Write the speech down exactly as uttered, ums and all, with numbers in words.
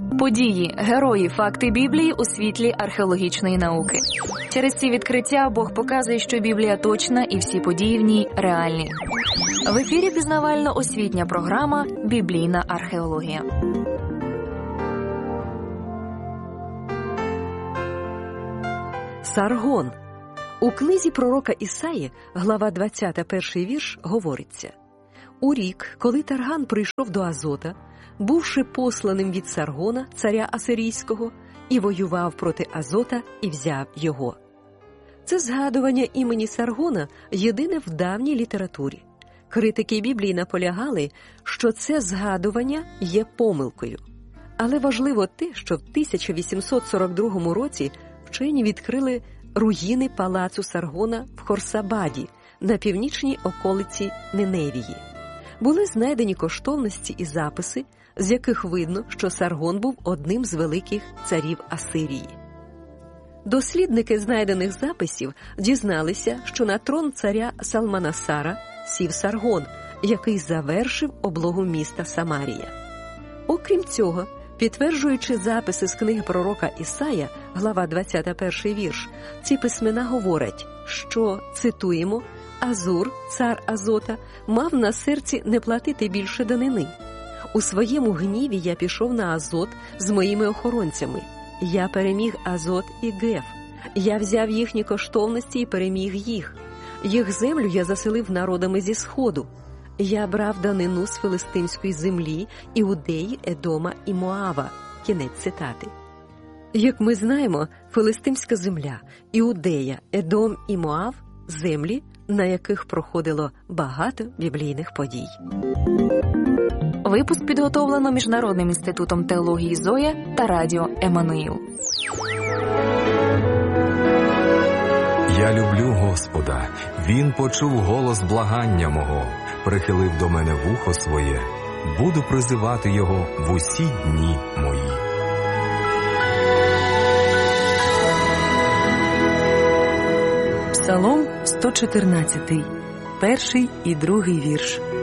Події, герої, факти Біблії у світлі археологічної науки. Через ці відкриття Бог показує, що Біблія точна і всі події в ній реальні. В ефірі пізнавально-освітня програма «Біблійна археологія». Саргон. У книзі пророка Ісаї, глава двадцята, перший вірш, говориться: «У рік, коли Тарган прийшов до Азота, бувши посланим від Саргона, царя Асирійського, і воював проти Азота і взяв його». Це згадування імені Саргона єдине в давній літературі. Критики Біблії наполягали, що це згадування є помилкою. Але важливо те, що в тисяча вісімсот сорок другому році вчені відкрили руїни палацу Саргона в Хорсабаді на північній околиці Ниневії. Були знайдені коштовності і записи, з яких видно, що Саргон був одним з великих царів Асирії. Дослідники знайдених записів дізналися, що на трон царя Салманасара сів Саргон, який завершив облогу міста Самарія. Окрім цього, підтверджуючи записи з книги пророка Ісая, глава двадцята, перший вірш, ці письмена говорять, що, цитуємо, «Азур, цар Азота, мав на серці не платити більше данини. У своєму гніві я пішов на Азот з моїми охоронцями. Я переміг Азот і Геф. Я взяв їхні коштовності і переміг їх. Їх землю я заселив народами зі Сходу. Я брав данину з филистимської землі, Іудеї, Едома і Моава». Кінець цитати. Як ми знаємо, филистимська земля, Іудея, Едом і Моав – землі, на яких проходило багато біблійних подій. Випуск підготовлено Міжнародним інститутом теології Зоя та радіо Еммануїл. Я люблю Господа, Він почув голос благання мого, прихилив до мене вухо своє, буду призивати Його в усі дні мої. Псалом сто чотирнадцятий, перший і другий вірш.